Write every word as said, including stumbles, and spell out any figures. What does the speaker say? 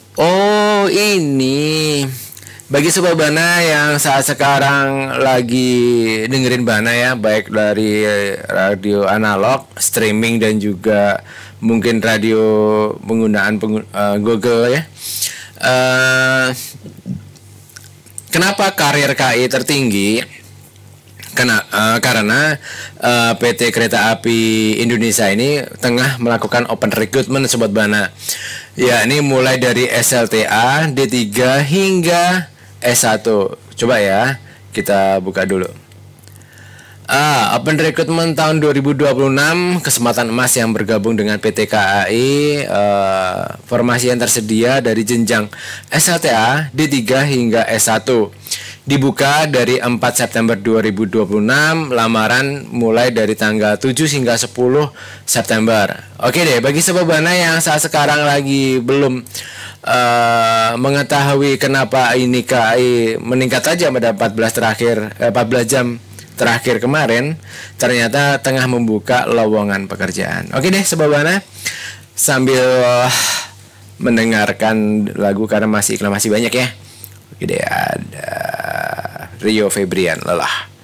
Oh, ini bagi sobat Bana yang saat sekarang lagi dengerin Bana ya, baik dari radio analog, streaming dan juga mungkin radio penggunaan penggun- uh, Google ya. Uh, kenapa karir K I tertinggi? Kena, uh, karena uh, P T Kereta Api Indonesia ini tengah melakukan open recruitment sobat Bana. Ya, ini mulai dari S L T A, D tiga hingga S satu. Coba ya, kita buka dulu. Ah, open recruitment tahun dua ribu dua puluh enam, kesempatan emas yang bergabung dengan P T K A I. Uh, formasi yang tersedia dari jenjang S L T A, D tiga hingga S satu. Dibuka dari empat September dua ribu dua puluh enam, lamaran mulai dari tanggal tujuh hingga sepuluh September. Oke deh, bagi sobat Bana yang saat sekarang lagi belum uh, mengetahui kenapa ini K A I meningkat aja pada empat belas terakhir eh, empat belas jam terakhir kemarin, ternyata tengah membuka lowongan pekerjaan. Oke deh sobat Bana, sambil mendengarkan lagu karena masih iklan masih banyak ya. Oke deh, ada Rio Febrian, lelah.